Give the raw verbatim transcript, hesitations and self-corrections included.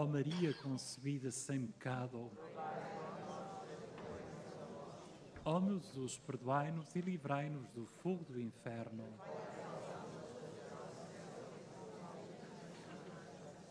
Maria concebida sem pecado. Ó meu Jesus, perdoai-nos e livrai-nos do fogo do inferno.